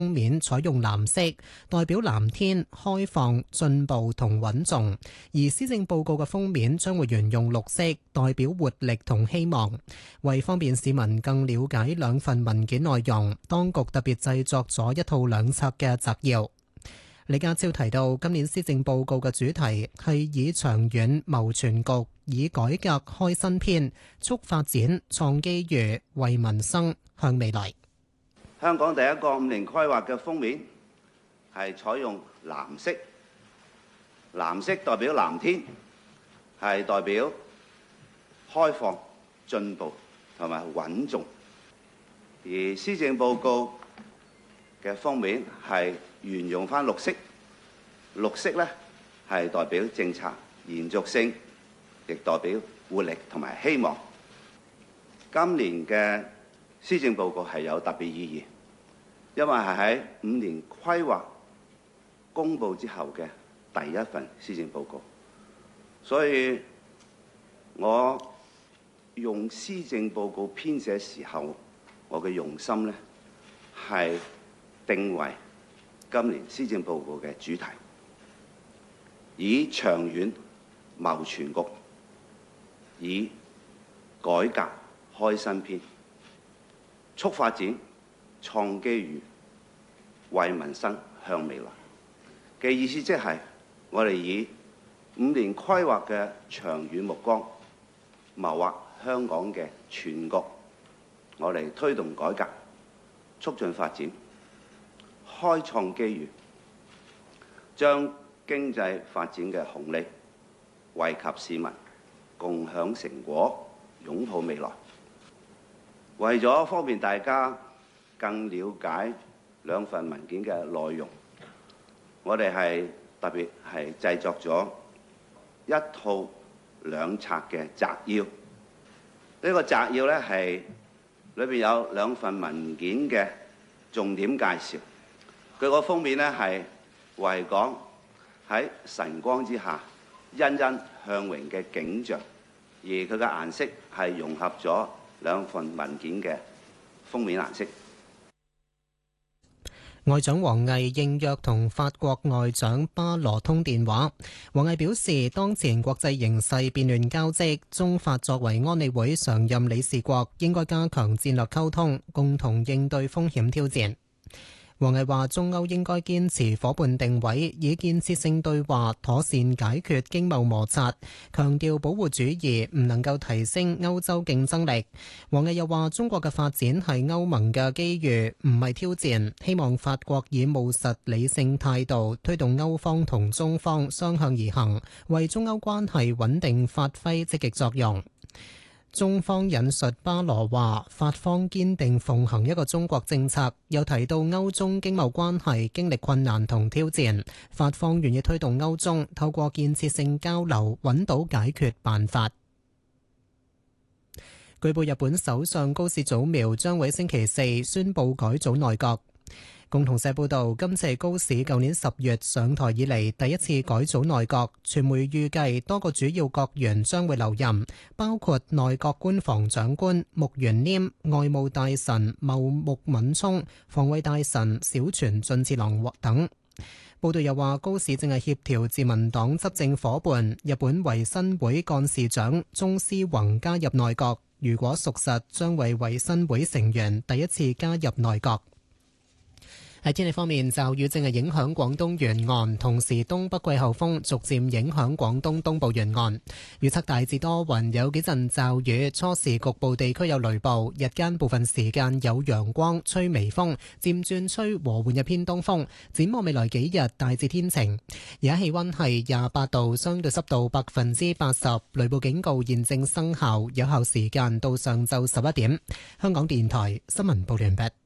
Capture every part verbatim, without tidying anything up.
封面採用藍色，代表藍天、開放、進步同穩重；而施政報告嘅封面將會沿用綠色，代表活力同希望。為方便市民更了解兩份文件內容，當局特別製作咗一套兩冊嘅摘要。李家超提到，今年施政報告嘅主題係以長遠謀全局，以改革開新篇，促發展、創機遇、為民生向未來。 香港第一個五年規劃嘅封面係採用藍色，藍色代表藍天，係代表開放、進步同埋穩重。而施政報告嘅封面係沿用返綠色，綠色咧係代表政策延續性，亦代表活力同埋希望。今年嘅施政報告係有特別意義，因為係喺五年規劃公佈之後嘅第一份施政報告，所以我用施政報告編寫時候，我嘅用心咧係定為今年施政報告嘅主題，以長遠謀全局，以改革開新篇，促發展、創機遇、為民生向未來嘅意思，即係我哋以五年規劃嘅長遠目光，謀劃香港嘅全局，我哋推動改革，促進發展，開創機遇，將經濟發展嘅紅利惠及市民，共享成果，擁抱未來。為咗方便大家更了解兩份文件嘅內容，我哋係特別係製作咗一套兩冊嘅摘要。呢、這個摘要咧係裏邊有兩份文件嘅重點介紹。佢個封面咧係為講喺晨光之下欣欣向榮嘅景象，而佢嘅顏色係融合咗兩份文件嘅封面顏色。 外長王毅應約同法國外長巴羅通電話。王毅表示，當前國際形勢變亂交織，中法作為安理會常任理事國，應該加強戰略溝通，共同應對風險挑戰。王毅話：中歐應該堅持夥伴定位，以建設性對話妥善解決經貿摩擦，強調保護主義唔能夠提升歐洲競爭力。王毅又話：中國嘅發展係歐盟嘅機遇，唔係挑戰。希望法國以務實理性態度推動歐方同中方相向而行，為中歐關係穩定發揮積極作用。中方引述巴羅話，法方堅定奉行一個中國政策，又提到歐中經貿關係經歷困難同挑戰，法方願意推動歐中透過建設性交流揾到解決辦法。據報日本首相高市早苗將會星期四宣布改組內閣。共同社報道，今次高市舊年十月上台以嚟第一次改組內閣，傳媒預計多個主要閣員將會留任，包括內閣官房長官木原稔、外務大臣茂木敏充、防衛大臣小泉進次郎等。報道又話，高市正係協調自民黨執政夥伴日本維新會幹事長中司宏加入內閣，如果屬實，將為維新會成員第一次加入內閣。喺天氣方面，驟雨正係影響廣東沿岸，同時東北季候風逐漸影響廣東東部沿岸。預測大致多雲，有幾陣驟雨，初時局部地區有雷暴，日間部分時間有陽光，吹微風，漸轉吹和緩嘅偏東風。展望未來幾日，大致天晴。而家氣溫係廿八度，相對濕度百分之八十，雷暴警告現正生效，有效時間到上晝十一點。香港電台新聞報完畢。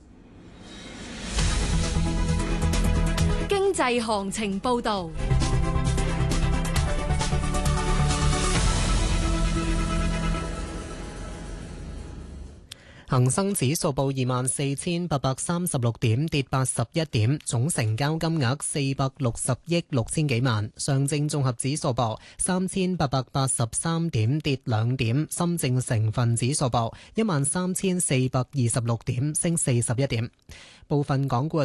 經濟行情報道。 恒生指數報二萬四千八百三十六點，跌八十一點，總成交金額四百六十億六千幾萬。上證綜合指數報三千八百八十三點，跌兩點。深證成分指數報一萬三千四百二十六點，升四十一點。部分港股嘅